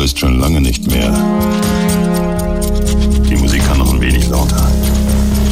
ist schon lange nicht mehr. Die Musik kann noch ein wenig lauter.